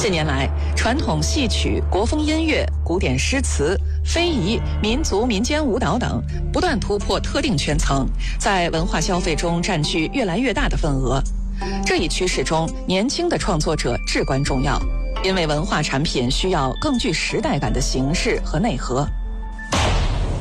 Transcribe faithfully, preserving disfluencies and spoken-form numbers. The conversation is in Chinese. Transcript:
近年来，传统戏曲、国风音乐、古典诗词、非遗、民族民间舞蹈等不断突破特定圈层，在文化消费中占据越来越大的份额。这一趋势中，年轻的创作者至关重要，因为文化产品需要更具时代感的形式和内核。